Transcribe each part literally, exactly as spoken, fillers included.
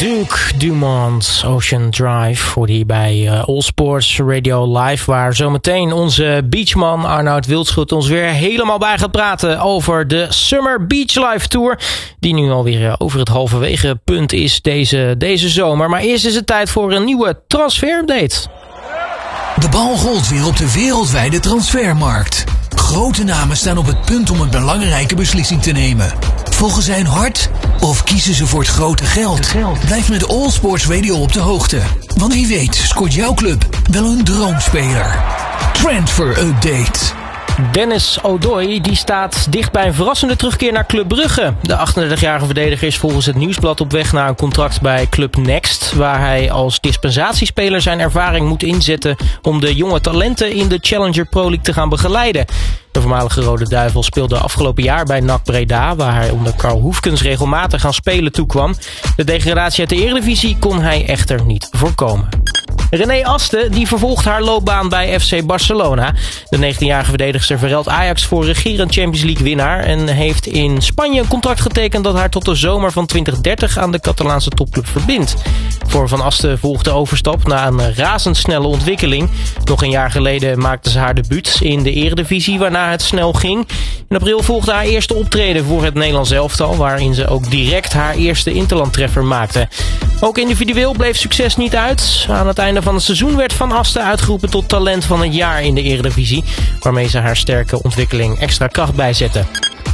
Duke Dumont, Ocean Drive, voor die bij uh, All Sports Radio Live, waar zometeen onze beachman Arnoud Wildschut ons weer helemaal bij gaat praten over de Summer Beach Live Tour, die nu alweer over het halverwege punt is deze, deze zomer. Maar eerst is het tijd voor een nieuwe transfer-update. De bal rolt weer op de wereldwijde transfermarkt. Grote namen staan op het punt om een belangrijke beslissing te nemen. Volgen zij hun hart of kiezen ze voor het grote geld? Blijf met All Sports Radio op de hoogte. Want wie weet scoort jouw club wel een droomspeler. Transfer Update. Dennis Odoi die staat dicht bij een verrassende terugkeer naar Club Brugge. De achtendertigjarige verdediger is volgens het Nieuwsblad op weg naar een contract bij Club Next, waar hij als dispensatiespeler zijn ervaring moet inzetten om de jonge talenten in de Challenger Pro League te gaan begeleiden. De voormalige Rode Duivel speelde afgelopen jaar bij N A C Breda, waar hij onder Karl Hoefkens regelmatig aan spelen toekwam. De degradatie uit de Eredivisie kon hij echter niet voorkomen. René Asten die vervolgt haar loopbaan bij F C Barcelona. De negentienjarige verdedigster verruilt Ajax voor regerend Champions League winnaar en heeft in Spanje een contract getekend dat haar tot de zomer van twintig dertig aan de Catalaanse topclub verbindt. Voor Van Asten volgt de overstap na een razendsnelle ontwikkeling. Nog een jaar geleden maakte ze haar debuut in de Eredivisie, waarna het snel ging. In april volgde haar eerste optreden voor het Nederlands elftal, waarin ze ook direct haar eerste interlandtreffer maakte. Ook individueel bleef succes niet uit. Aan het einde van het seizoen werd Van Asten uitgeroepen tot talent van het jaar in de Eredivisie, waarmee ze haar sterke ontwikkeling extra kracht bijzette.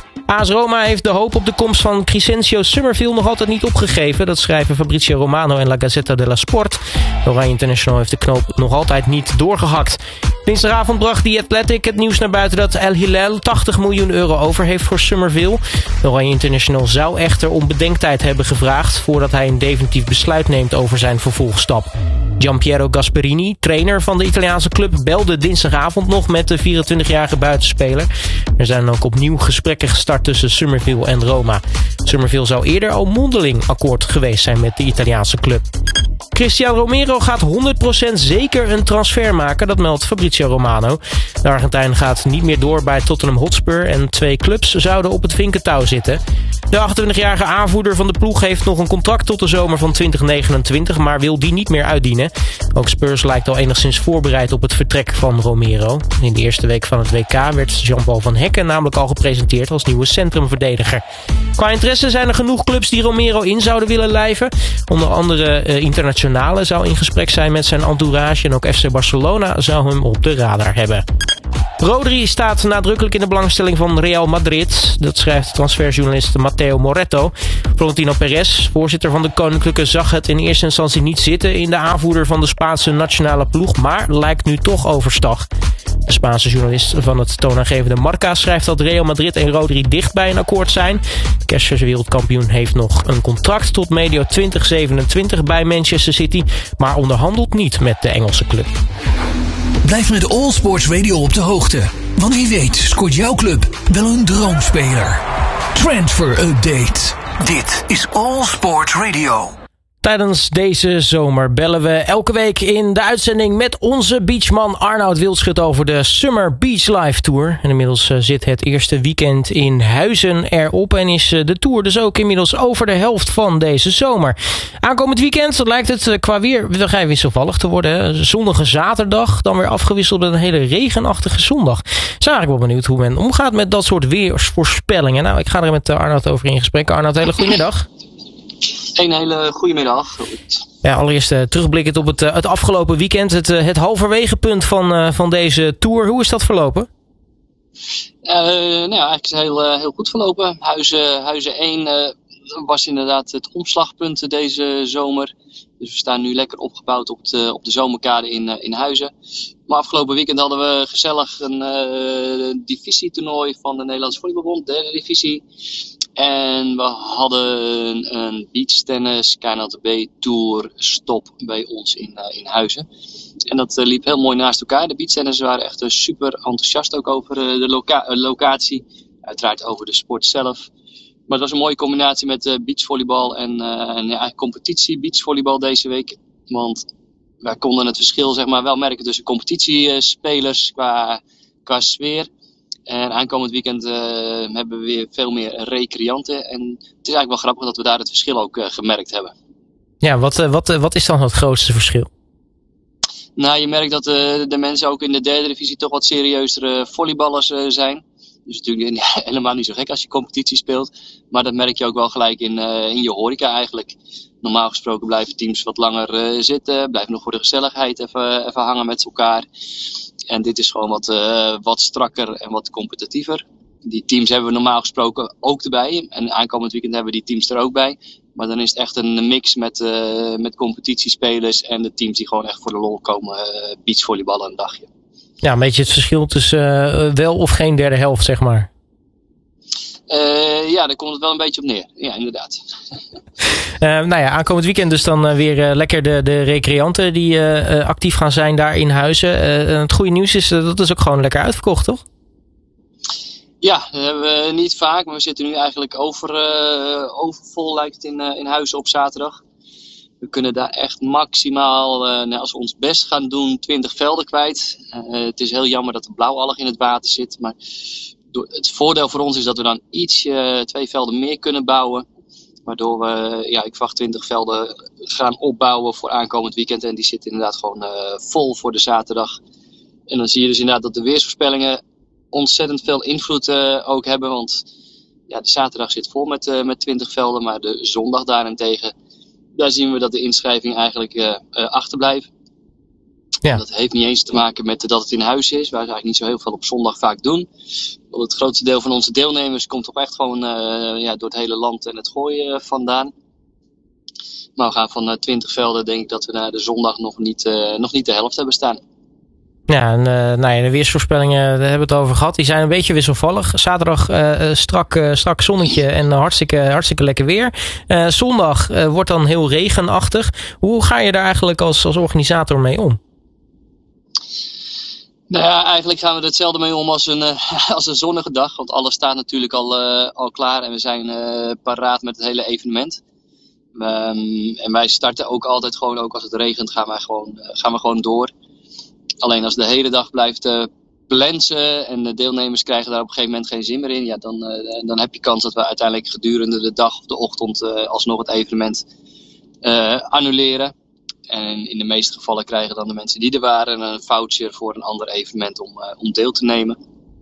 A S Roma heeft de hoop op de komst van Crescencio Summerville nog altijd niet opgegeven. Dat schrijven Fabrizio Romano en La Gazzetta dello Sport. De Oranje International heeft de knoop nog altijd niet doorgehakt. Dinsdagavond bracht The Athletic het nieuws naar buiten dat El Hilal tachtig miljoen euro over heeft voor Summerville. De Oranje International zou echter om bedenktijd hebben gevraagd voordat hij een definitief besluit neemt over zijn vervolgstap. Gianpiero Gasperini, trainer van de Italiaanse club, belde dinsdagavond nog met de vierentwintigjarige buitenspeler. Er zijn ook opnieuw gesprekken gestart tussen Summerville en Roma. Summerville zou eerder al mondeling akkoord geweest zijn met de Italiaanse club. Cristian Romero gaat honderd procent zeker een transfer maken, dat meldt Fabrizio Romano. De Argentijn gaat niet meer door bij Tottenham Hotspur en twee clubs zouden op het vinkentouw zitten. De achtentwintigjarige aanvoerder van de ploeg heeft nog een contract tot de zomer van twintig negenentwintig, maar wil die niet meer uitdienen. Ook Spurs lijkt al enigszins voorbereid op het vertrek van Romero. In de eerste week van het W K werd Jean-Paul van Hekken namelijk al gepresenteerd als nieuwe centrumverdediger. Qua interesse zijn er genoeg clubs die Romero in zouden willen lijven. Onder andere uh, Internationale zou in gesprek zijn met zijn entourage en ook F C Barcelona zou hem op de radar hebben. Rodri staat nadrukkelijk in de belangstelling van Real Madrid. Dat schrijft transferjournalist Matteo Moretto. Florentino Perez, voorzitter van de Koninklijke, zag het in eerste instantie niet zitten in de aanvoerder van de Spaanse nationale ploeg, maar lijkt nu toch overstag. De Spaanse journalist van het toonaangevende Marca schrijft dat Real Madrid en Rodri dicht bij een akkoord zijn. De Kersverse wereldkampioen heeft nog een contract tot medio twintig zevenentwintig bij Manchester City, maar onderhandelt niet met de Engelse club. Blijf met All Sports Radio op de hoogte. Want wie weet scoort jouw club wel een droomspeler. Transfer Update. Dit is All Sports Radio. Tijdens deze zomer bellen we elke week in de uitzending met onze beachman Arnoud Wildschut over de Summer Beach Live Tour. En inmiddels uh, zit het eerste weekend in Huizen erop en is uh, de tour dus ook inmiddels over de helft van deze zomer. Aankomend weekend lijkt het uh, qua weer vrij wisselvallig te worden. Hè? Zonnige zaterdag, dan weer afgewisseld met een hele regenachtige zondag. Zo eigenlijk wel benieuwd hoe men omgaat met dat soort weersvoorspellingen. Nou, ik ga er met uh, Arnoud over in gesprek. Arnoud, hele goedemiddag. Een hele goede middag. Ja, allereerst uh, terugblikkend op het, uh, het afgelopen weekend. Het, uh, het halverwege punt van, uh, van deze tour. Hoe is dat verlopen? Uh, nou ja, eigenlijk is het heel, uh, heel goed verlopen. Huizen, Huizen één uh, was inderdaad het omslagpunt deze zomer. Dus we staan nu lekker opgebouwd op de, op de zomerkade in, uh, in Huizen. Maar afgelopen weekend hadden we gezellig een uh, divisietoernooi van de Nederlandse Volleybalbond, de derde divisie. En we hadden een beachtennis K N L T B Tour stop bij ons in, uh, in Huizen. En dat uh, liep heel mooi naast elkaar. De beachtennis waren echt uh, super enthousiast ook over uh, de loca- uh, locatie. Uiteraard over de sport zelf. Maar het was een mooie combinatie met uh, beachvolleybal en, uh, en ja, competitie beachvolleybal deze week. Want wij konden het verschil zeg maar, wel merken tussen competitiespelers qua, qua sfeer. En aankomend weekend uh, hebben we weer veel meer recreanten. En het is eigenlijk wel grappig dat we daar het verschil ook uh, gemerkt hebben. Ja, wat, wat, wat is dan het grootste verschil? Nou, je merkt dat de, de mensen ook in de derde divisie toch wat serieuzere volleyballers uh, zijn. Dus natuurlijk ja, helemaal niet zo gek als je competitie speelt. Maar dat merk je ook wel gelijk in, uh, in je horeca eigenlijk. Normaal gesproken blijven teams wat langer uh, zitten. Blijven nog voor de gezelligheid even, even hangen met elkaar. En dit is gewoon wat, uh, wat strakker en wat competitiever. Die teams hebben we normaal gesproken ook erbij. En aankomend weekend hebben we die teams er ook bij. Maar dan is het echt een mix met, uh, met competitiespelers en de teams die gewoon echt voor de lol komen uh, beachvolleyballen een dagje. Ja, een beetje het verschil tussen uh, wel of geen derde helft, zeg maar. Uh, ja, daar komt het wel een beetje op neer. Ja, inderdaad. uh, nou ja, aankomend weekend dus dan uh, weer uh, lekker de, de recreanten die uh, uh, actief gaan zijn daar in Huizen. Uh, het goede nieuws is, uh, dat is ook gewoon lekker uitverkocht, toch? Ja, dat hebben we niet vaak, maar we zitten nu eigenlijk over, uh, overvol lijkt het in, uh, in Huizen op zaterdag. We kunnen daar echt maximaal, uh, nou, als we ons best gaan doen, twintig velden kwijt. Uh, het is heel jammer dat de blauwalg in het water zit, maar door, het voordeel voor ons is dat we dan iets, uh, twee velden meer kunnen bouwen. Waardoor we, ja, ik verwacht twintig velden gaan opbouwen voor aankomend weekend. En die zitten inderdaad gewoon uh, vol voor de zaterdag. En dan zie je dus inderdaad dat de weersvoorspellingen ontzettend veel invloed uh, ook hebben. Want ja, de zaterdag zit vol met, uh, met twintig velden. Maar de zondag daarentegen, daar zien we dat de inschrijvingen eigenlijk uh, uh, achterblijven. Ja. Dat heeft niet eens te maken met dat het in huis is. Waar we eigenlijk niet zo heel veel op zondag vaak doen. Want het grootste deel van onze deelnemers komt toch echt gewoon uh, ja, door het hele land en het gooien uh, vandaan. Maar we gaan van uh, twintig velden, denk ik dat we na de zondag nog niet, uh, nog niet de helft hebben staan. Ja, en uh, nou ja, de weersvoorspellingen, daar hebben we het over gehad. Die zijn een beetje wisselvallig. Zaterdag uh, strak, uh, strak zonnetje en hartstikke, hartstikke lekker weer. Uh, zondag uh, wordt dan heel regenachtig. Hoe ga je daar eigenlijk als, als organisator mee om? Nou ja, eigenlijk gaan we er hetzelfde mee om als een, uh, als een zonnige dag. Want alles staat natuurlijk al, uh, al klaar en we zijn uh, paraat met het hele evenement. Um, en wij starten ook altijd gewoon, ook als het regent, gaan, wij gewoon, uh, gaan we gewoon door. Alleen als de hele dag blijft uh, plensen en de deelnemers krijgen daar op een gegeven moment geen zin meer in. Ja, dan, uh, dan heb je kans dat we uiteindelijk gedurende de dag of de ochtend uh, alsnog het evenement uh, annuleren. En in de meeste gevallen krijgen dan de mensen die er waren een voucher voor een ander evenement om, uh, om deel te nemen.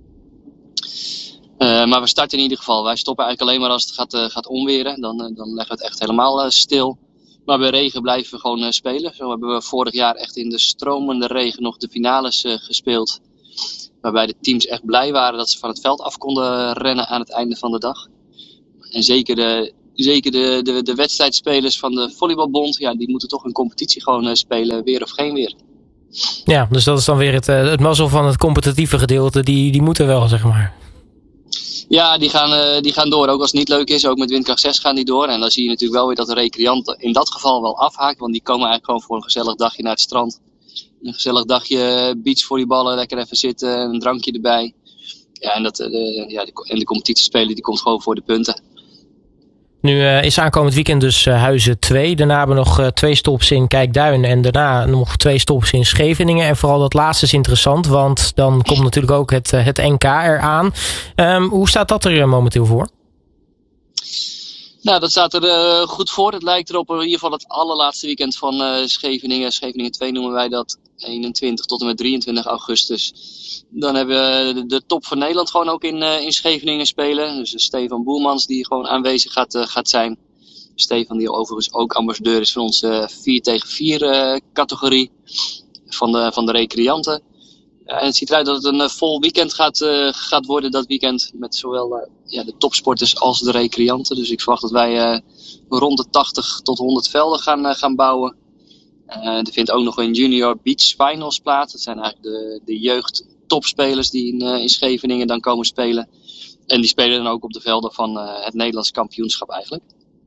Uh, maar we starten in ieder geval. Wij stoppen eigenlijk alleen maar als het gaat, uh, gaat onweren. Dan, uh, dan leggen we het echt helemaal uh, stil. Maar bij regen blijven we gewoon uh, spelen. Zo hebben we vorig jaar echt in de stromende regen nog de finales uh, gespeeld. Waarbij de teams echt blij waren dat ze van het veld af konden rennen aan het einde van de dag. En zeker de, zeker de, de, de wedstrijdspelers van de volleybalbond, ja, die moeten toch een competitie gewoon uh, spelen, weer of geen weer. Ja, dus dat is dan weer het, uh, het mazzel van het competitieve gedeelte. Die, die moeten wel, zeg maar. Ja, die gaan, uh, die gaan door. Ook als het niet leuk is, ook met windkracht zes gaan die door. En dan zie je natuurlijk wel weer dat de recreanten in dat geval wel afhaken. Want die komen eigenlijk gewoon voor een gezellig dagje naar het strand. Een gezellig dagje beachvolleyballen, lekker even zitten, een drankje erbij. Ja, en, dat, de, ja, de, en de competitiespeler die komt gewoon voor de punten. Nu uh, is aankomend weekend dus uh, Huizen twee. Daarna hebben we nog uh, twee stops in Kijkduin en daarna nog twee stops in Scheveningen. En vooral dat laatste is interessant, want dan komt natuurlijk ook het, uh, het N K eraan. Um, hoe staat dat er uh, momenteel voor? Nou, dat staat er uh, goed voor. Het lijkt erop in ieder geval het allerlaatste weekend van uh, Scheveningen. Scheveningen twee noemen wij dat, eenentwintig tot en met drieëntwintig augustus. Dan hebben we de, de top van Nederland gewoon ook in, uh, in Scheveningen spelen. Dus Stefan Boermans die gewoon aanwezig gaat, uh, gaat zijn. Stefan die overigens ook ambassadeur is van onze vier tegen vier uh, categorie van de, van de recreanten. Ja, en het ziet eruit dat het een uh, vol weekend gaat, uh, gaat worden dat weekend. Met zowel uh, ja, de topsporters als de recreanten. Dus ik verwacht dat wij uh, rond de tachtig tot honderd velden gaan, uh, gaan bouwen. Uh, er vindt ook nog een junior beach finals plaats. Dat zijn eigenlijk de, de jeugd topspelers die in, uh, in Scheveningen dan komen spelen. En die spelen dan ook op de velden van uh, het Nederlands kampioenschap eigenlijk.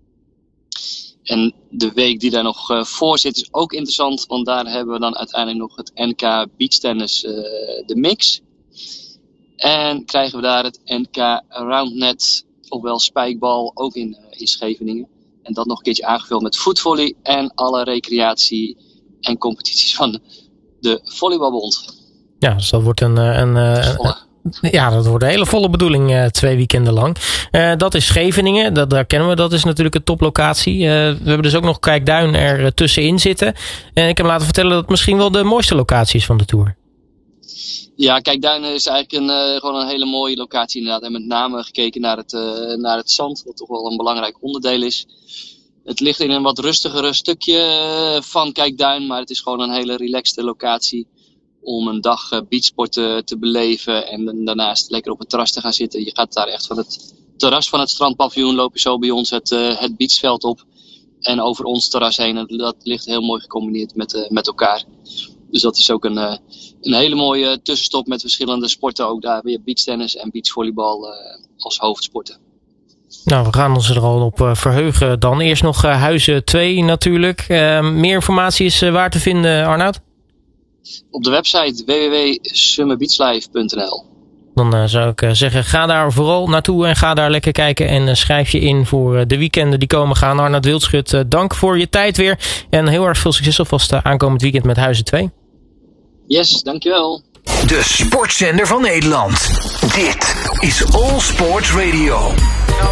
En de week die daar nog uh, voor zit is ook interessant. Want daar hebben we dan uiteindelijk nog het N K beachtennis uh, de mix. En krijgen we daar het N K roundnet, ofwel spijkbal, ook in, uh, in Scheveningen. En dat nog een keertje aangevuld met voetvolley en alle recreatie en competities van de, de volleybalbond. Ja, dus dat wordt een, een, een, Ja, dat wordt een hele volle bedoeling, uh, twee weekenden lang. Uh, dat is Scheveningen, dat, daar kennen we, dat is natuurlijk een toplocatie. Uh, we hebben dus ook nog Kijkduin er uh, tussenin zitten. En ik heb me laten vertellen dat het misschien wel de mooiste locatie is van de Tour. Ja, Kijkduin is eigenlijk een, uh, gewoon een hele mooie locatie inderdaad. En met name gekeken naar het, uh, naar het zand, wat toch wel een belangrijk onderdeel is. Het ligt in een wat rustigere stukje uh, van Kijkduin, maar het is gewoon een hele relaxte locatie om een dag uh, beachsporten te beleven en daarnaast lekker op het terras te gaan zitten. Je gaat daar echt van het terras van het strandpaviljoen, loop je zo bij ons het, uh, het beachveld op en over ons terras heen. En dat ligt heel mooi gecombineerd met, uh, met elkaar. Dus dat is ook een, uh, een hele mooie tussenstop met verschillende sporten. Ook daar weer beachtennis en beachvolleybal uh, als hoofdsporten. Nou, we gaan ons er al op uh, verheugen dan. Eerst nog uh, Huizen twee natuurlijk. Uh, meer informatie is uh, waar te vinden, Arnoud? Op de website w w w punt summerbeachlife punt n l. Dan uh, zou ik uh, zeggen, ga daar vooral naartoe en ga daar lekker kijken. En uh, schrijf je in voor uh, de weekenden die komen gaan. Arnoud Wildschut, uh, dank voor je tijd weer. En heel erg veel succes alvast uh, aankomend weekend met Huizen twee. Yes, dankjewel. De sportzender van Nederland. Dit is All Sports Radio.